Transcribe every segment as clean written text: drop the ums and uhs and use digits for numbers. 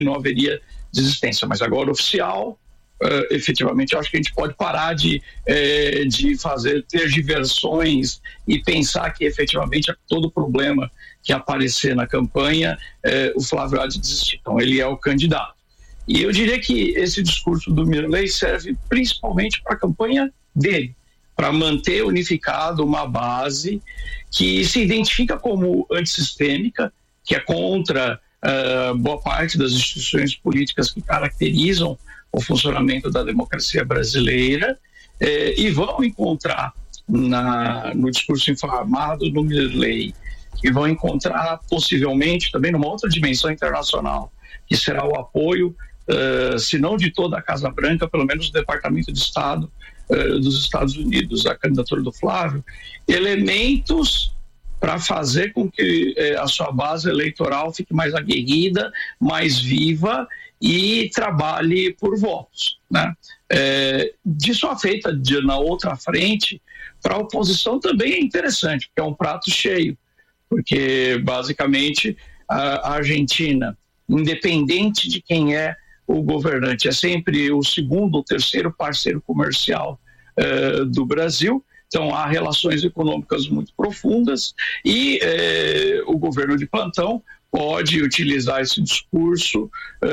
não haveria desistência. Mas agora oficial, efetivamente, eu acho que a gente pode parar de fazer tergiversões e pensar que efetivamente todo problema que aparecer na campanha, o Flávio há de desistir. Então, ele é o candidato. E eu diria que esse discurso do Mirley serve principalmente para a campanha dele, para manter unificado uma base que se identifica como antissistêmica, que é contra boa parte das instituições políticas que caracterizam o funcionamento da democracia brasileira, e vão encontrar no discurso inflamado do Mirley, que vão encontrar possivelmente também numa outra dimensão internacional, que será o apoio, se não de toda a Casa Branca, pelo menos do Departamento de Estado dos Estados Unidos, a candidatura do Flávio, elementos para fazer com que a sua base eleitoral fique mais aguerrida, mais viva e trabalhe por votos, né? Disso a feita na outra frente, para a oposição também é interessante, porque é um prato cheio, porque basicamente a Argentina, independente de quem é o governante, é sempre o segundo ou terceiro parceiro comercial do Brasil. Então há relações econômicas muito profundas e o governo de plantão pode utilizar esse discurso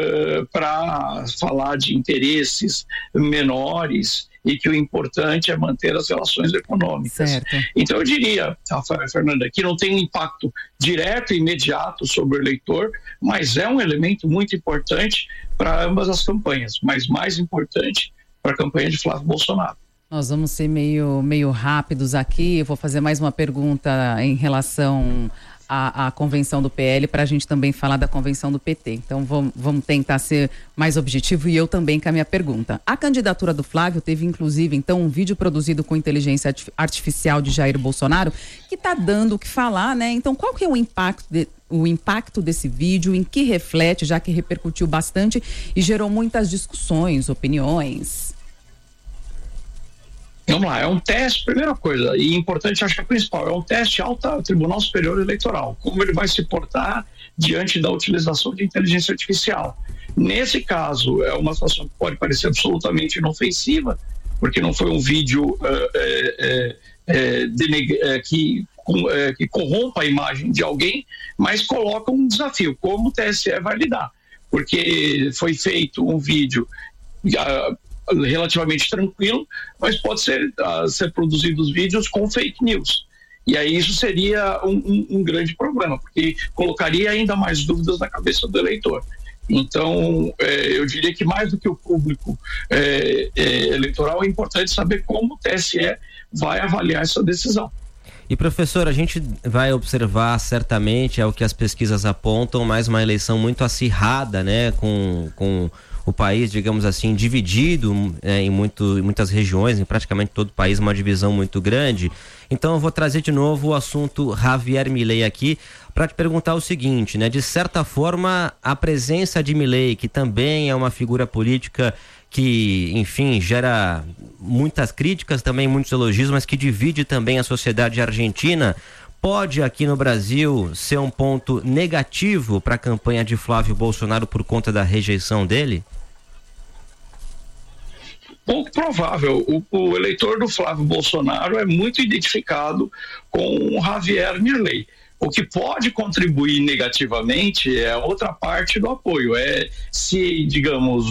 para falar de interesses menores e que o importante é manter as relações econômicas. Certo. Então eu diria, Fernanda, que não tem um impacto direto e imediato sobre o eleitor, mas é um elemento muito importante para ambas as campanhas, mas mais importante para a campanha de Flávio Bolsonaro. Nós vamos ser meio rápidos aqui. Eu vou fazer mais uma pergunta em relação à convenção do PL, para a gente também falar da convenção do PT. Então vamos tentar ser mais objetivo, e eu também com a minha pergunta. A candidatura do Flávio teve inclusive então um vídeo produzido com inteligência artificial de Jair Bolsonaro, que está dando o que falar, né? Então qual que é o impacto desse vídeo, em que reflete, já que repercutiu bastante e gerou muitas discussões, opiniões? Vamos lá, é um teste, primeira coisa, e importante, acho que é principal, é um teste ao Tribunal Superior Eleitoral, como ele vai se portar diante da utilização de inteligência artificial. Nesse caso, é uma situação que pode parecer absolutamente inofensiva, porque não foi um vídeo que corrompa a imagem de alguém, mas coloca um desafio, como o TSE vai lidar, porque foi feito um vídeo relativamente tranquilo, mas pode ser produzidos vídeos com fake news. E aí isso seria um grande problema, porque colocaria ainda mais dúvidas na cabeça do eleitor. Então, eu diria que mais do que o público eleitoral, é importante saber como o TSE vai avaliar essa decisão. E, professor, a gente vai observar certamente, é o que as pesquisas apontam, mais uma eleição muito acirrada, né, com o país, digamos assim, dividido em muitas regiões, em praticamente todo o país, uma divisão muito grande. Então eu vou trazer de novo o assunto Javier Milei aqui para te perguntar o seguinte, né? De certa forma, a presença de Milei, que também é uma figura política que, enfim, gera muitas críticas, também muitos elogios, mas que divide também a sociedade argentina, pode aqui no Brasil ser um ponto negativo para a campanha de Flávio Bolsonaro por conta da rejeição dele? Pouco provável. O eleitor do Flávio Bolsonaro é muito identificado com o Javier Milei. O que pode contribuir negativamente é outra parte do apoio. É se, digamos,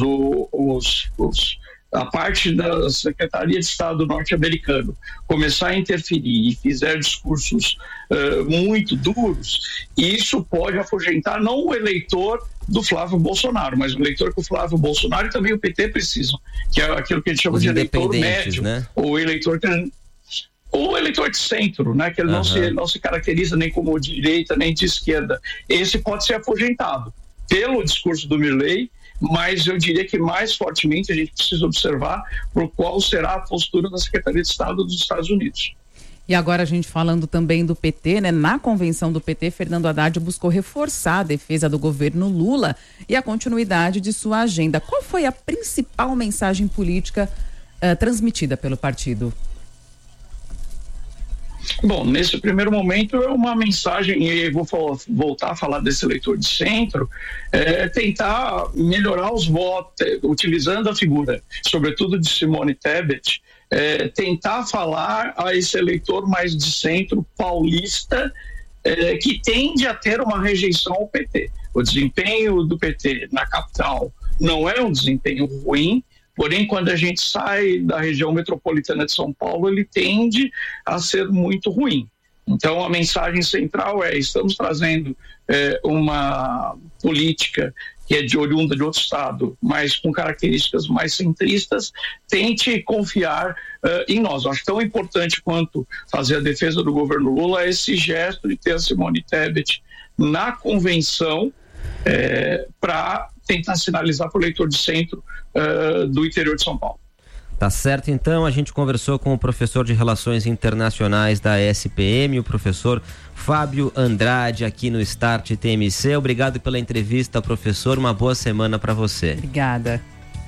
a parte da Secretaria de Estado norte-americano começar a interferir e fizer discursos muito duros, isso pode afugentar não o eleitor do Flávio Bolsonaro, mas o eleitor que o Flávio Bolsonaro e também o PT precisam, que é aquilo que a gente chama de eleitor médio, né? Ou eleitor de centro, né? Que ele não se caracteriza nem como direita nem de esquerda. Esse pode ser afugentado pelo discurso do Milei, mas eu diria que mais fortemente a gente precisa observar por qual será a postura da Secretaria de Estado dos Estados Unidos. E agora a gente falando também do PT, né? Na convenção do PT, Fernando Haddad buscou reforçar a defesa do governo Lula e a continuidade de sua agenda. Qual foi a principal mensagem política transmitida pelo partido? Bom, nesse primeiro momento é uma mensagem, e vou voltar a falar desse eleitor de centro, tentar melhorar os votos, utilizando a figura, sobretudo de Simone Tebet, tentar falar a esse eleitor mais de centro paulista, que tende a ter uma rejeição ao PT. O desempenho do PT na capital não é um desempenho ruim, porém, quando a gente sai da região metropolitana de São Paulo, ele tende a ser muito ruim. Então, a mensagem central estamos trazendo uma política que é oriunda de outro estado, mas com características mais centristas, tente confiar em nós. Eu acho tão importante quanto fazer a defesa do governo Lula esse gesto de ter a Simone Tebet na convenção para tentar sinalizar para o eleitor de centro do interior de São Paulo. Tá certo, então a gente conversou com o professor de Relações Internacionais da SPM, o professor Fábio Andrade, aqui no Start TMC. Obrigado pela entrevista, professor, uma boa semana para você. Obrigada.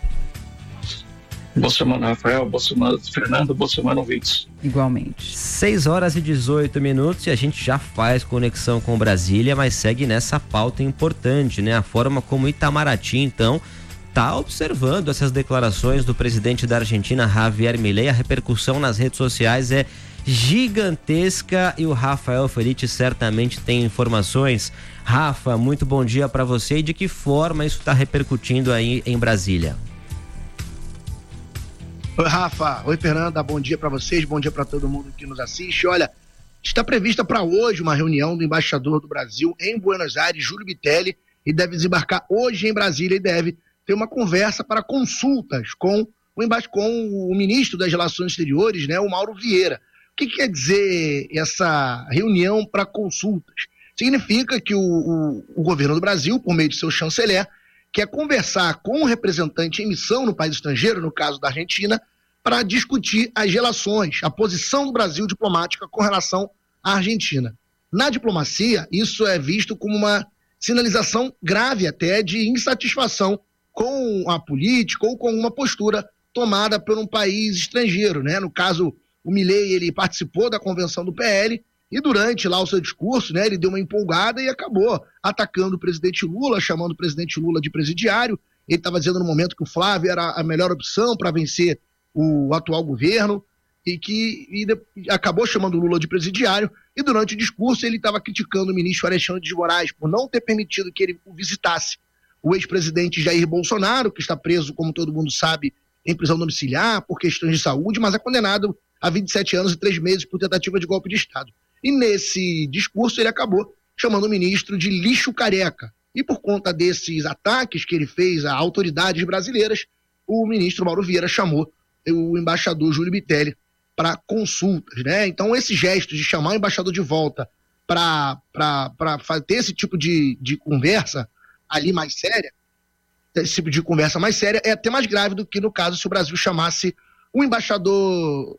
Boa semana, Rafael, boa semana, Fernando, boa semana, ouvintes. Igualmente. 6h18 e a gente já faz conexão com Brasília, mas segue nessa pauta importante, né? A forma como Itamaraty, então, está observando essas declarações do presidente da Argentina, Javier Milei. A repercussão nas redes sociais é gigantesca e o Rafael Felitti certamente tem informações. Rafa, muito bom dia para você e de que forma isso está repercutindo aí em Brasília? Oi, Rafa. Oi, Fernanda. Bom dia para vocês, bom dia para todo mundo que nos assiste. Olha, está prevista para hoje uma reunião do embaixador do Brasil em Buenos Aires, Júlio Bitelli, e deve desembarcar hoje em Brasília e deve ter uma conversa para consultas com o ministro das Relações Exteriores, né, o Mauro Vieira. O que quer dizer essa reunião para consultas? Significa que o governo do Brasil, por meio de seu chanceler, quer conversar com um representante em missão no país estrangeiro, no caso da Argentina, para discutir as relações, a posição do Brasil diplomática com relação à Argentina. Na diplomacia, isso é visto como uma sinalização grave até de insatisfação com a política ou com uma postura tomada por um país estrangeiro, né? No caso, o Milei, ele participou da convenção do PL e durante lá o seu discurso, né, ele deu uma empolgada e acabou atacando o presidente Lula, chamando o presidente Lula de presidiário. Ele estava dizendo no momento que o Flávio era a melhor opção para vencer o atual governo e acabou chamando o Lula de presidiário. E durante o discurso ele estava criticando o ministro Alexandre de Moraes por não ter permitido que ele o visitasse. O ex-presidente Jair Bolsonaro, que está preso, como todo mundo sabe, em prisão domiciliar por questões de saúde, mas é condenado a 27 anos e 3 meses por tentativa de golpe de Estado. E nesse discurso ele acabou chamando o ministro de lixo careca. E por conta desses ataques que ele fez a autoridades brasileiras, o ministro Mauro Vieira chamou o embaixador Júlio Bitelli para consultas, né? Então esse gesto de chamar o embaixador de volta para ter esse tipo de conversa ali mais séria, esse tipo de conversa mais séria é até mais grave do que no caso se o Brasil chamasse o embaixador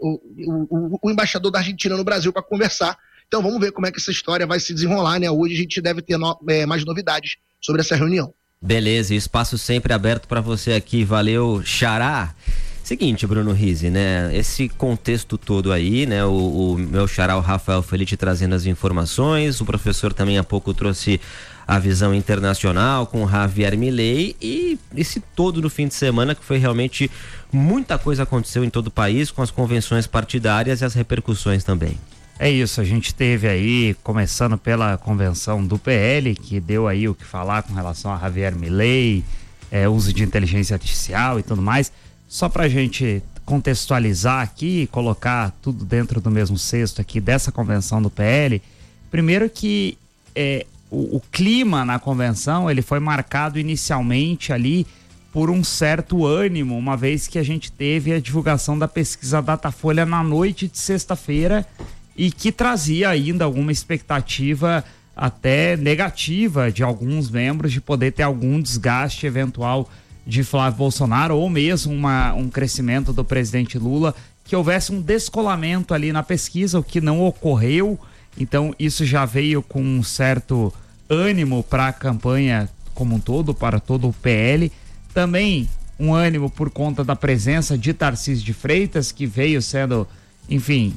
da Argentina no Brasil para conversar. Então vamos ver como é que essa história vai se desenrolar, né? Hoje a gente deve ter mais novidades sobre essa reunião. Beleza, e espaço sempre aberto para você aqui. Valeu, xará. Seguinte, Bruno Rizzi, né? Esse contexto todo aí, né? O meu xará, o Rafael Felitti, trazendo as informações. O professor também há pouco trouxe a visão internacional com o Javier Milei e esse todo no fim de semana que foi realmente muita coisa aconteceu em todo o país com as convenções partidárias e as repercussões também. É isso, a gente teve aí, começando pela convenção do PL, que deu aí o que falar com relação a Javier Milei, uso de inteligência artificial e tudo mais. Só pra gente contextualizar aqui e colocar tudo dentro do mesmo cesto aqui dessa convenção do PL, primeiro que o clima na convenção, ele foi marcado inicialmente ali por um certo ânimo, uma vez que a gente teve a divulgação da pesquisa Datafolha na noite de sexta-feira e que trazia ainda alguma expectativa até negativa de alguns membros de poder ter algum desgaste eventual de Flávio Bolsonaro ou mesmo um crescimento do presidente Lula, que houvesse um descolamento ali na pesquisa, o que não ocorreu. Então isso já veio com um certo ânimo para a campanha como um todo, para todo o PL. Também um ânimo por conta da presença de Tarcísio de Freitas, que veio sendo enfim,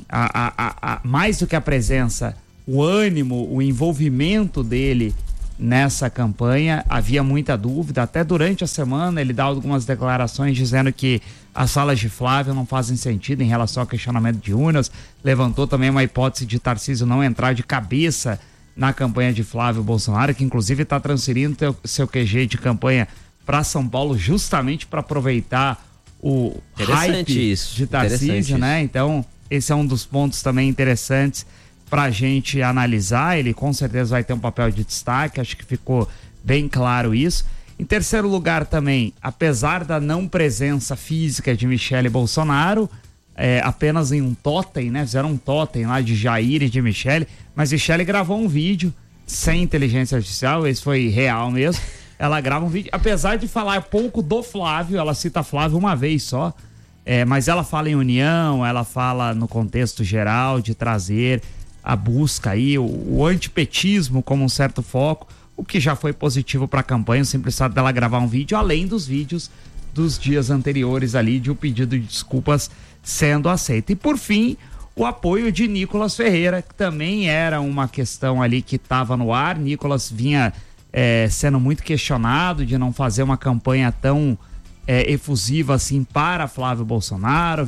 mais do que a presença, o ânimo, o envolvimento dele nessa campanha, havia muita dúvida. Até durante a semana ele dá algumas declarações dizendo que as falas de Flávio não fazem sentido em relação ao questionamento de urnas. Levantou também uma hipótese de Tarcísio não entrar de cabeça na campanha de Flávio Bolsonaro, que inclusive está transferindo seu QG de campanha para São Paulo justamente para aproveitar o hype de Tarcísio, né? Então, esse é um dos pontos também interessantes para a gente analisar. Ele com certeza vai ter um papel de destaque, acho que ficou bem claro isso. Em terceiro lugar também, apesar da não presença física de Michele Bolsonaro, apenas em um totem, né? Fizeram um totem lá de Jair e de Michele, mas Michele gravou um vídeo sem inteligência artificial, esse foi real mesmo. Ela grava um vídeo, apesar de falar pouco do Flávio, ela cita Flávio uma vez só, mas ela fala em união, ela fala no contexto geral de trazer a busca aí, o antipetismo como um certo foco, o que já foi positivo para a campanha, o simples fato dela gravar um vídeo, além dos vídeos dos dias anteriores ali, de um pedido de desculpas sendo aceito. E por fim, o apoio de Nicolas Ferreira, que também era uma questão ali que estava no ar. Nicolas vinha sendo muito questionado de não fazer uma campanha tão efusiva assim para Flávio Bolsonaro,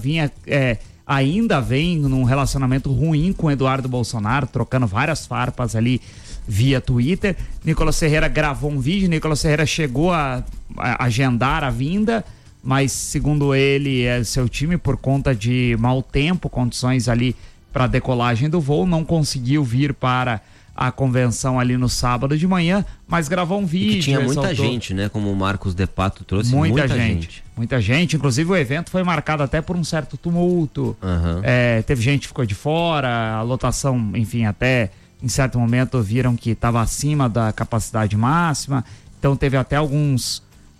ainda vem num relacionamento ruim com Eduardo Bolsonaro, trocando várias farpas ali via Twitter. Nicolas Ferreira gravou um vídeo, Nicolas Ferreira chegou a agendar a vinda, mas segundo ele, seu time, por conta de mau tempo, condições ali para decolagem do voo, não conseguiu vir para a convenção ali no sábado de manhã, mas gravou um vídeo. E que tinha muita gente, né? Como o Marcos De Pato trouxe, muita gente. Muita gente, inclusive o evento foi marcado até por um certo tumulto. Uhum. Teve gente que ficou de fora, a lotação, enfim, até em certo momento viram que estava acima da capacidade máxima, então teve até alguns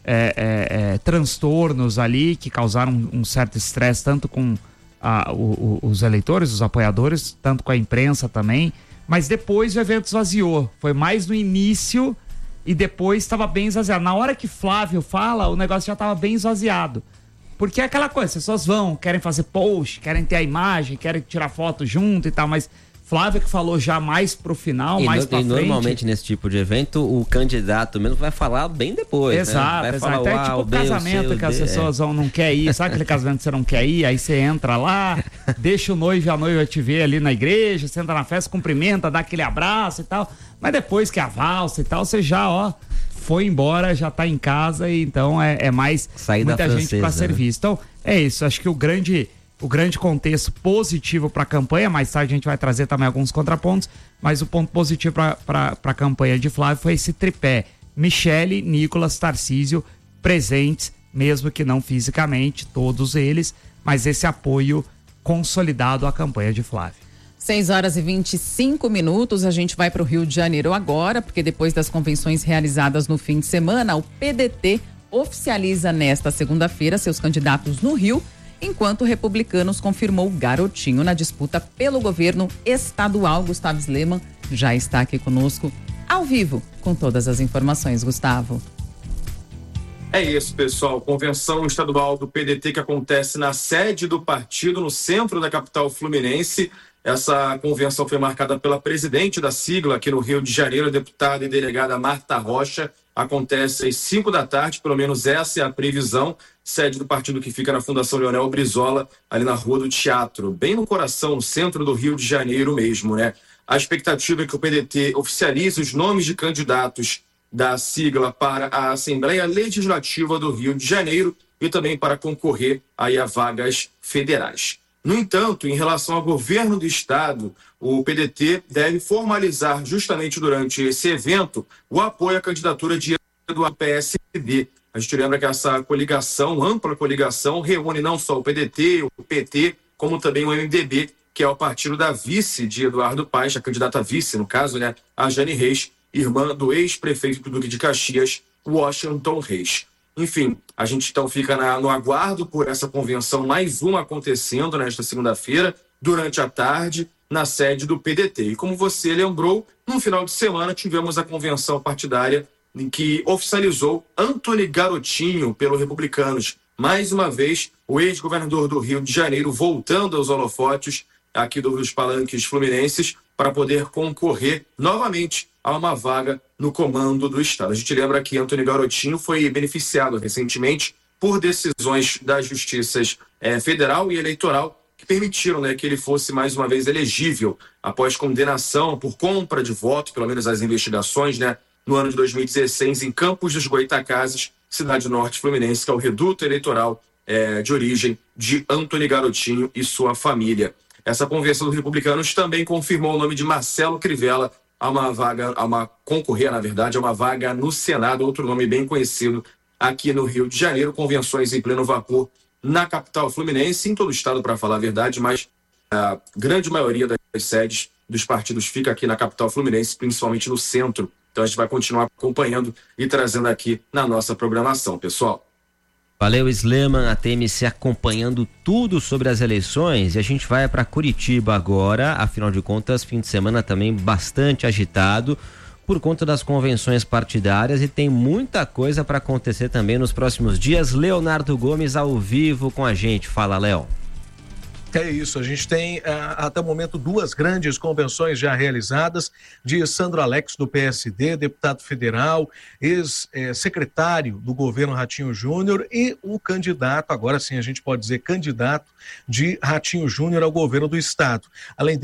transtornos ali que causaram um certo estresse, tanto com os eleitores, os apoiadores, tanto com a imprensa também. Mas depois o evento esvaziou. Foi mais no início e depois estava bem esvaziado. Na hora que Flávio fala, o negócio já estava bem esvaziado. Porque é aquela coisa, as pessoas querem fazer post, querem ter a imagem, querem tirar foto junto e tal, mas Flávio que falou já mais pro final, mais pra frente. E normalmente nesse tipo de evento, o candidato mesmo vai falar bem depois, exato, né? Vai falar, até tipo o casamento que as pessoas não querem ir, sabe aquele casamento que você não quer ir? Aí você entra lá, deixa o noivo e a noiva te ver ali na igreja, você entra na festa, cumprimenta, dá aquele abraço e tal, mas depois que a valsa e tal, você já, foi embora, já tá em casa, e então é mais muita gente pra ser vista. Então, é isso, acho que o grande contexto positivo para a campanha, mais tarde a gente vai trazer também alguns contrapontos, mas o ponto positivo para a campanha de Flávio foi esse tripé: Michele, Nicolas, Tarcísio presentes, mesmo que não fisicamente, todos eles, mas esse apoio consolidado à campanha de Flávio. 6h25, a gente vai para o Rio de Janeiro agora, porque depois das convenções realizadas no fim de semana, o PDT oficializa nesta segunda-feira seus candidatos no Rio, enquanto o Republicanos confirmou Garotinho na disputa pelo governo estadual. Gustavo Sleman já está aqui conosco ao vivo com todas as informações. Gustavo. É isso, pessoal. Convenção estadual do PDT que acontece na sede do partido, no centro da capital fluminense. Essa convenção foi marcada pela presidente da sigla aqui no Rio de Janeiro, a deputada e delegada Marta Rocha. Acontece às 5 da tarde, pelo menos essa é a previsão. Sede do partido que fica na Fundação Leonel Brizola, ali na Rua do Teatro, bem no coração, no centro do Rio de Janeiro mesmo, né? A expectativa é que o PDT oficialize os nomes de candidatos da sigla para a Assembleia Legislativa do Rio de Janeiro e também para concorrer aí a vagas federais. No entanto, em relação ao governo do estado, o PDT deve formalizar justamente durante esse evento o apoio à candidatura de do PSD. A gente lembra que essa coligação, ampla coligação, reúne não só o PDT, o PT, como também o MDB, que é o partido da vice de Eduardo Paes, a candidata vice, no caso, né, a Jane Reis, irmã do ex-prefeito do Duque de Caxias, Washington Reis. Enfim, a gente então fica no aguardo por essa convenção, mais uma acontecendo nesta segunda-feira, durante a tarde, na sede do PDT. E como você lembrou, no final de semana tivemos a convenção partidária em que oficializou Antony Garotinho pelo Republicanos. mais uma vez, o ex-governador do Rio de Janeiro voltando aos holofotes aqui dos palanques fluminenses para poder concorrer novamente a uma vaga no comando do Estado. A gente lembra que Antônio Garotinho foi beneficiado recentemente por decisões das justiças federal e eleitoral que permitiram, né, que ele fosse mais uma vez elegível após condenação por compra de voto, pelo menos as investigações, né, no ano de 2016 em Campos dos Goytacazes, cidade norte fluminense, que é o reduto eleitoral de origem de Antônio Garotinho e sua família. Essa convenção dos republicanos também confirmou o nome de Marcelo Crivella a uma vaga no Senado, outro nome bem conhecido aqui no Rio de Janeiro. Convenções em pleno vapor na capital fluminense, em todo o estado, para falar a verdade, mas a grande maioria das sedes dos partidos fica aqui na capital fluminense, principalmente no centro. Então a gente vai continuar acompanhando e trazendo aqui na nossa programação, pessoal. Valeu, Sleman, a TMC acompanhando tudo sobre as eleições, e a gente vai para Curitiba agora, afinal de contas, fim de semana também bastante agitado por conta das convenções partidárias, e tem muita coisa para acontecer também nos próximos dias. Leonardo Gomes ao vivo com a gente. Fala, Léo. É isso, a gente tem até o momento 2 grandes convenções já realizadas, de Sandro Alex do PSD, deputado federal, ex-secretário do governo Ratinho Júnior, e o candidato, agora sim a gente pode dizer candidato de Ratinho Júnior ao governo do estado. Além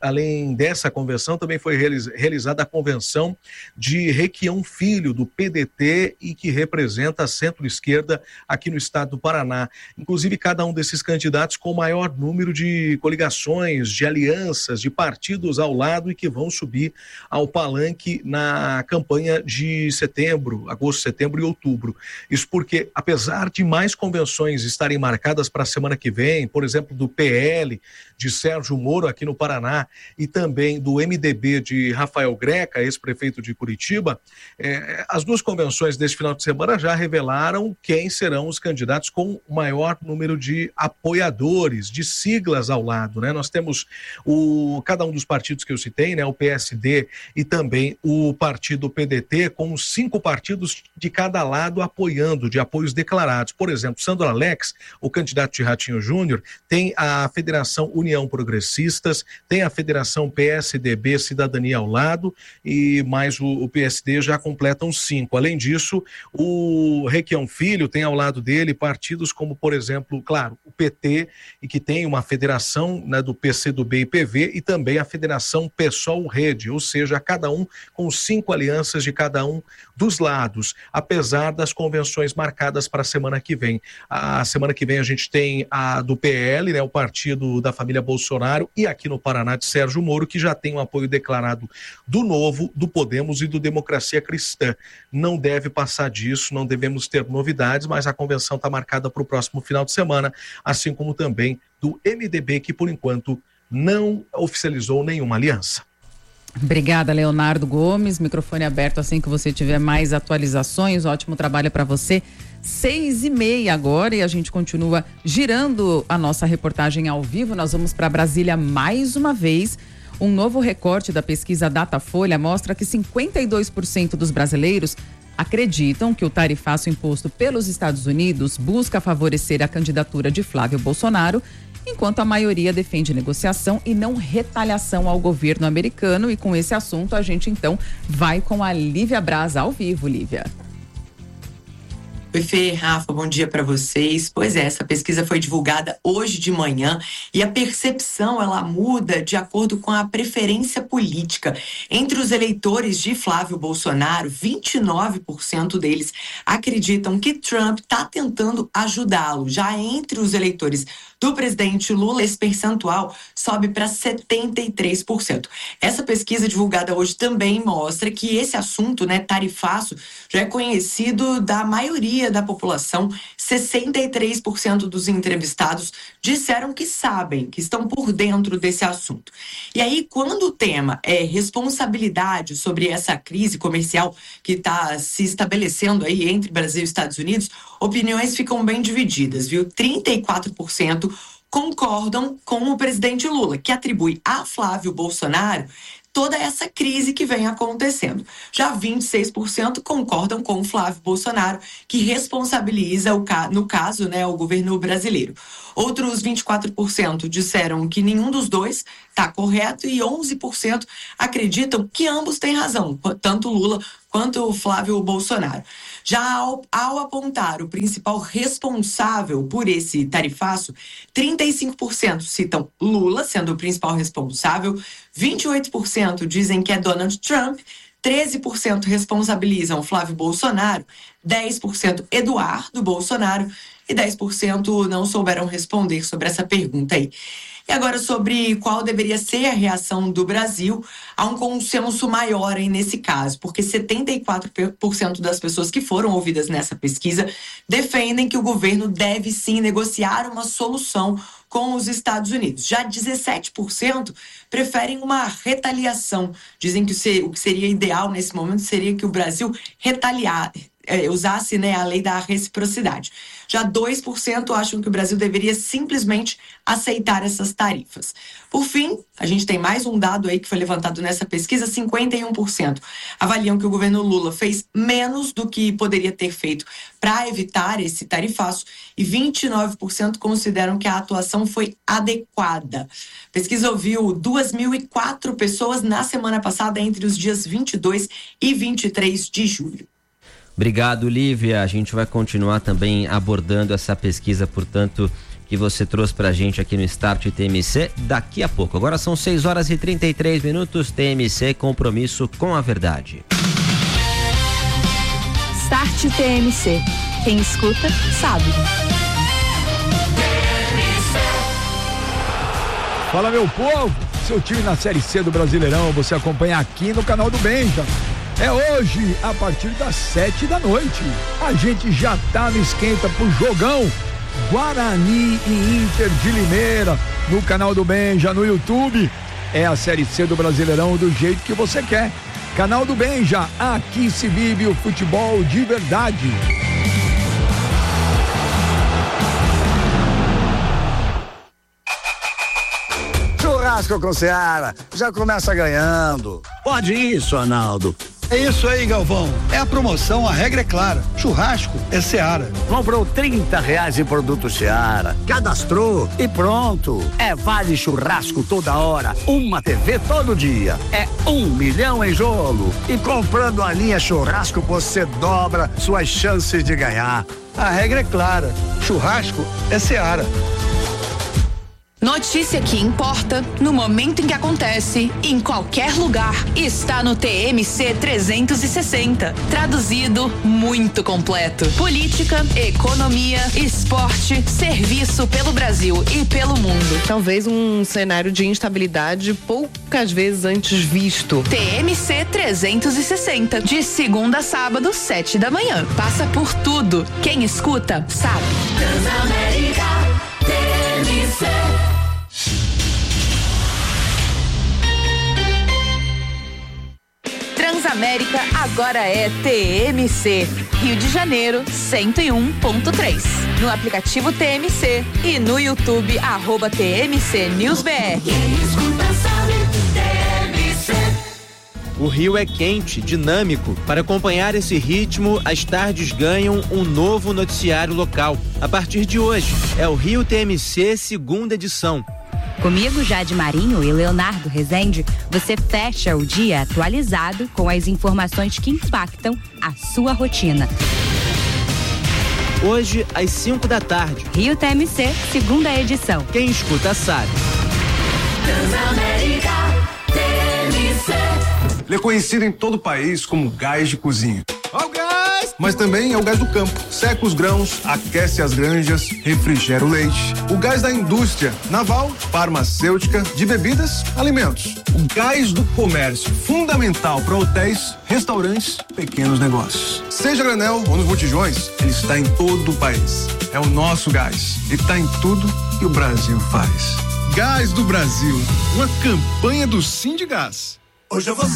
dessa convenção, também foi realizada a convenção de Requião Filho, do PDT, e que representa a centro-esquerda aqui no estado do Paraná. Inclusive, cada um desses candidatos com maior número de coligações, de alianças, de partidos ao lado, e que vão subir ao palanque na campanha de agosto, setembro e outubro. Isso porque, apesar de mais convenções estarem marcadas para a semana que vem, por exemplo, do PL, de Sérgio Moro aqui no Paraná, e também do MDB de Rafael Greca, ex-prefeito de Curitiba, as 2 convenções deste final de semana já revelaram quem serão os candidatos com o maior número de apoiadores, de siglas ao lado, né? Nós temos cada um dos partidos que eu citei, né? O PSD e também o partido PDT, com 5 partidos de cada lado apoiando, de apoios declarados. Por exemplo, Sandro Alex, o candidato de Ratinho Júnior, tem a Federação União Progressistas, tem a Federação PSDB Cidadania ao lado, e mais o PSD já completam 5. Além disso, o Requião Filho tem ao lado dele partidos como, por exemplo, claro, o PT, e que tem uma federação, né, do PCdoB e PV, e também a Federação PSOL Rede, ou seja, cada um com 5 alianças de cada um dos lados, apesar das convenções marcadas para a semana que vem. A semana que vem a gente tem a do PL, né, o partido da família Bolsonaro, e aqui no Paraná de Sérgio Moro, que já tem um apoio declarado do Novo, do Podemos e do Democracia Cristã. Não deve passar disso, não devemos ter novidades, mas a convenção está marcada para o próximo final de semana, assim como também do MDB, que por enquanto não oficializou nenhuma aliança. Obrigada, Leonardo Gomes. Microfone aberto assim que você tiver mais atualizações. Ótimo trabalho para você. 6h30 agora, e a gente continua girando a nossa reportagem ao vivo. Nós vamos para Brasília mais uma vez. Um novo recorte da pesquisa Datafolha mostra que 52% dos brasileiros acreditam que o tarifaço imposto pelos Estados Unidos busca favorecer a candidatura de Flávio Bolsonaro, enquanto a maioria defende negociação e não retaliação ao governo americano. E com esse assunto a gente então vai com a Lívia Braz ao vivo. Lívia. Oi, Fê, Rafa, bom dia para vocês. Pois é, essa pesquisa foi divulgada hoje de manhã e a percepção, ela muda de acordo com a preferência política. Entre os eleitores de Flávio Bolsonaro, 29% deles acreditam que Trump está tentando ajudá-lo. Já entre os eleitores do presidente Lula, esse percentual sobe para 73%. Essa pesquisa divulgada hoje também mostra que esse assunto, né, tarifaço, já é conhecido da maioria da população. 63% dos entrevistados disseram que sabem, que estão por dentro desse assunto. E aí, quando o tema é responsabilidade sobre essa crise comercial que está se estabelecendo aí entre Brasil e Estados Unidos, opiniões ficam bem divididas, viu? 34% concordam com o presidente Lula, que atribui a Flávio Bolsonaro toda essa crise que vem acontecendo. Já 26% concordam com o Flávio Bolsonaro, que responsabiliza, no caso, o governo brasileiro. Outros 24% disseram que nenhum dos dois está correto e 11% acreditam que ambos têm razão, tanto Lula quanto o Flávio Bolsonaro. Já ao apontar o principal responsável por esse tarifaço, 35% citam Lula sendo o principal responsável, 28% dizem que é Donald Trump, 13% responsabilizam Flávio Bolsonaro, 10% Eduardo Bolsonaro e 10% não souberam responder sobre essa pergunta aí. E agora sobre qual deveria ser a reação do Brasil, há um consenso maior aí nesse caso, porque 74% das pessoas que foram ouvidas nessa pesquisa defendem que o governo deve sim negociar uma solução com os Estados Unidos. Já 17% preferem uma retaliação. Dizem que o que seria ideal nesse momento seria que o Brasil usasse a lei da reciprocidade. Já 2% acham que o Brasil deveria simplesmente aceitar essas tarifas. Por fim, a gente tem mais um dado aí que foi levantado nessa pesquisa, 51% avaliam que o governo Lula fez menos do que poderia ter feito para evitar esse tarifaço e 29% consideram que a atuação foi adequada. A pesquisa ouviu 2.004 pessoas na semana passada, entre os dias 22 e 23 de julho. Obrigado, Lívia. A gente vai continuar também abordando essa pesquisa, portanto, que você trouxe pra gente aqui no Start TMC daqui a pouco. Agora são 6h33, TMC, compromisso com a verdade. Start TMC. Quem escuta, sabe. Fala, meu povo. Seu time na Série C do Brasileirão, você acompanha aqui no canal do Benja. É hoje, a partir das 7 da noite. A gente já tá no esquenta pro jogão Guarani e Inter de Limeira, no canal do Benja, no YouTube. É a Série C do Brasileirão do jeito que você quer. Canal do Benja, aqui se vive o futebol de verdade. Churrasco com Seara, já começa ganhando. Pode isso, Arnaldo. É isso aí, Galvão. É a promoção, a regra é clara. Churrasco é Seara. Comprou R$30 em produto Seara. Cadastrou e pronto. É vale churrasco toda hora. Uma TV todo dia. É 1 milhão em jogo. E comprando a linha churrasco, você dobra suas chances de ganhar. A regra é clara. Churrasco é Seara. Notícia que importa, no momento em que acontece, em qualquer lugar, está no TMC 360. Traduzido, muito completo. Política, economia, esporte, serviço pelo Brasil e pelo mundo. Talvez um cenário de instabilidade poucas vezes antes visto. TMC 360, de segunda a sábado, 7 da manhã. Passa por tudo. Quem escuta, sabe. Transamérica, TMC. Transamérica agora é TMC, Rio de Janeiro 101.3. No aplicativo TMC e no YouTube @TMC NewsBR. Quem escuta sabe, TMC. O Rio é quente, dinâmico. Para acompanhar esse ritmo, as tardes ganham um novo noticiário local. A partir de hoje, é o Rio TMC, segunda edição. Comigo, Jade Marinho e Leonardo Rezende, você fecha o dia atualizado com as informações que impactam a sua rotina. Hoje, às 5 da tarde. Rio TMC, segunda edição. Quem escuta sabe. Transamérica, TMC. Ele é conhecido em todo o país como gás de cozinha. Ó o gás! Mas também é o gás do campo. Seca os grãos, aquece as granjas, refrigera o leite. O gás da indústria naval, farmacêutica, de bebidas, alimentos. O gás do comércio, fundamental para hotéis, restaurantes, pequenos negócios. Seja granel ou nos botijões, ele está em todo o país. É o nosso gás. Ele está em tudo que o Brasil faz. Gás do Brasil, uma campanha do Sindigás. Hoje eu vou